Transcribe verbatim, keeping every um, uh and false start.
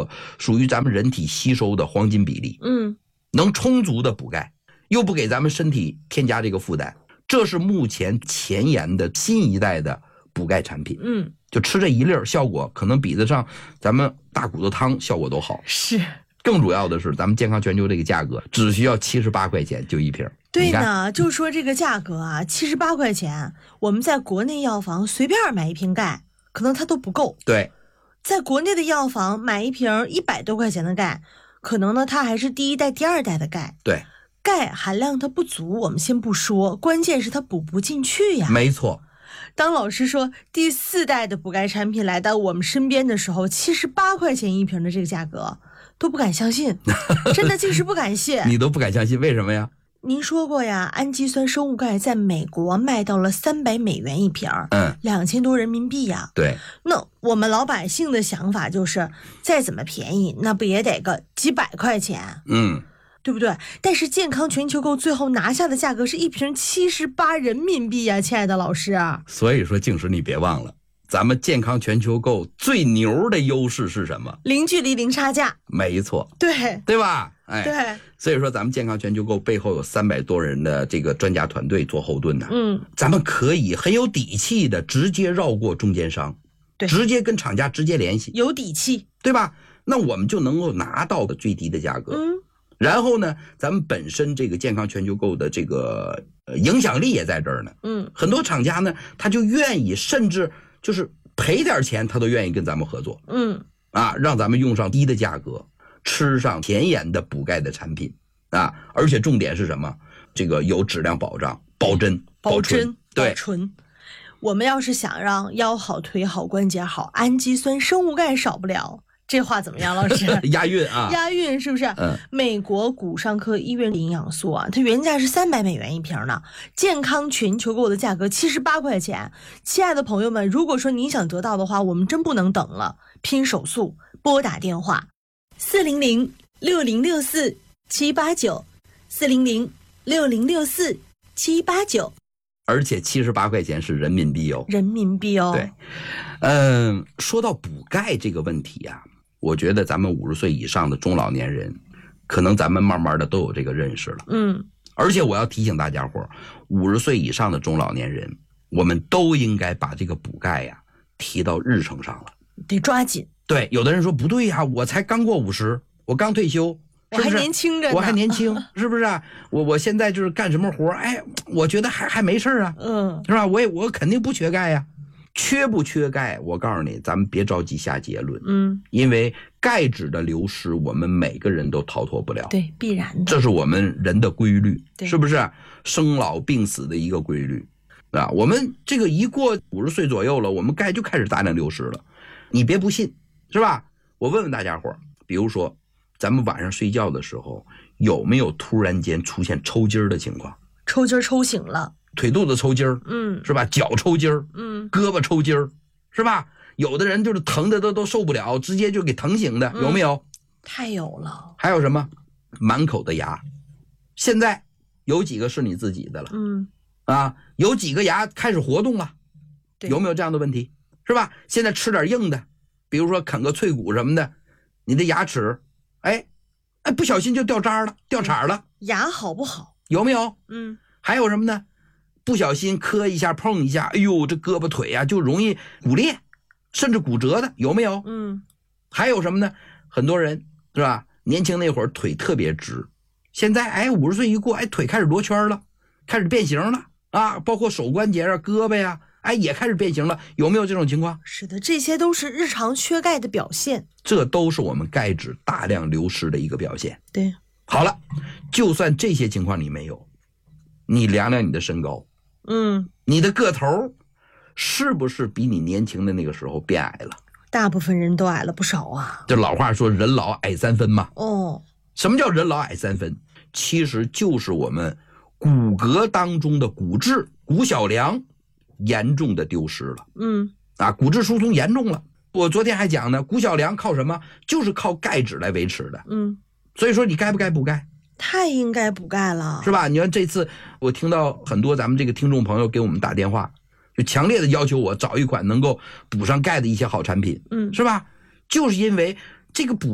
格，属于咱们人体吸收的黄金比例， 嗯， 能充足的补钙，又不给咱们身体添加这个负担，这是目前前沿的新一代的补钙产品。 嗯， 就吃这一粒儿，效果可能比得上咱们大骨头汤效果都好。 是。 更主要的是，咱们健康全球这个价格只需要七十八块钱就一瓶。 对呢，就说这个价格啊，七十八块钱，我们在国内药房随便买一瓶钙，可能它都不够。 对， 在国内的药房买一瓶一百多块钱的钙，可能呢它还是第一代、第二代的钙。 对， 钙含量它不足，我们先不说，关键是它补不进去呀。 没错。 当老师说第四代的补钙产品来到我们身边的时候，七十八块钱一瓶的这个价格，都不敢相信，真的竟是不敢信。 你都不敢相信，为什么呀？ 您说过呀，氨基酸生物钙在美国卖到了三百美元一瓶， 嗯， 两千多人民币呀。 对， 那我们老百姓的想法就是，再怎么便宜，那不也得个几百块钱？ 嗯， 对不对？但是健康全球购最后拿下的价格是一瓶七十八人民币呀，亲爱的老师。 所以说，静时你别忘了，咱们健康全球购最牛的优势是什么？ 零距离零差价。 没错， 对对吧？哎， 对， 所以说咱们健康全球购背后有三百多人的这个专家团队做后盾呢。 嗯， 咱们可以很有底气的直接绕过中间商， 对， 直接跟厂家直接联系， 有底气， 对吧？那我们就能够拿到的最低的价格。 嗯， 然后呢，咱们本身这个健康全球购的这个呃影响力也在这儿呢。 嗯， 很多厂家呢，他就愿意，甚至就是赔点钱，他都愿意跟咱们合作。 嗯， 啊，让咱们用上低的价格，吃上前沿的补钙的产品啊，而且重点是什么？这个有质量保障，保真、 保纯， 对，保纯。我们要是想让腰好、腿好、关节好，氨基酸生物钙少不了。这话怎么样，老师？ 押韵啊， 押韵是不是？ 嗯， 美国骨伤科医院营养素啊，它原价是三百美元一瓶呢，健康全球购的价格七十八块钱。亲爱的朋友们，如果说你想得到的话，我们真不能等了，拼手速，拨打电话四零零六零六四七八九，四零零六零六四七八九。 而且七十八块钱是人民币哦， 人民币哦。 对，嗯，说到补钙这个问题啊。我觉得咱们五十岁以上的中老年人，可能咱们慢慢的都有这个认识了。 嗯， 而且我要提醒大家伙，五十岁以上的中老年人，我们都应该把这个补钙呀提到日程上了， 得抓紧。 对，有的人说不对呀，我才刚过五十，我刚退休， 我还年轻着呢， 我还年轻，是不是啊？我我现在就是干什么活，哎，我觉得还还没事啊， 嗯， 是吧？我也我肯定不缺钙呀。缺不缺钙，我告诉你，咱们别着急下结论。 嗯，因为钙质的流失，我们每个人都逃脱不了。 对，必然的， 这是我们人的规律，是不是？生老病死的一个规律啊。我们这个一过五十岁左右了，我们钙就开始大量流失了。你别不信，是吧？我问问大家伙，比如说，咱们晚上睡觉的时候，有没有突然间出现抽筋的情况？ 抽筋抽醒了。 腿肚子抽筋儿， 嗯， 是吧？脚抽筋儿， 嗯， 胳膊抽筋儿，是吧？有的人就是疼的都都受不了，直接就给疼醒的，有没有？ 太有了。 还有什么？满口的牙，现在有几个是你自己的了？ 嗯， 啊，有几个牙开始活动了？有没有这样的问题？是吧？现在吃点硬的，比如说啃个脆骨什么的，你的牙齿，哎，哎，不小心就掉渣了，掉茬了。 牙好不好？ 有没有？ 嗯， 还有什么呢？不小心磕一下碰一下，哎呦，这胳膊腿啊就容易骨裂，甚至骨折的，有没有？ 嗯， 还有什么呢？很多人是吧？年轻那会儿腿特别直，现在哎五十岁一过，哎腿开始罗圈了，开始变形了啊，包括手关节啊、胳膊呀、啊，哎也开始变形了，有没有这种情况？ 是的，这些都是日常缺钙的表现， 这都是我们钙质大量流失的一个表现。 对， 好了，就算这些情况你没有，你量量你的身高。 嗯， 你的个头是不是比你年轻的那个时候变矮了？ 大部分人都矮了不少啊。 这老话说人老矮三分嘛。 哦， 什么叫人老矮三分？其实就是我们骨骼当中的骨质、骨小梁严重的丢失了。 嗯， 啊，骨质疏松严重了。我昨天还讲呢，骨小梁靠什么？就是靠钙质来维持的。 嗯， 所以说你该不该补钙？ 太应该补钙了， 是吧？你看这次我听到很多咱们这个听众朋友给我们打电话，就强烈的要求我找一款能够补上钙的一些好产品， 嗯， 是吧？就是因为这个补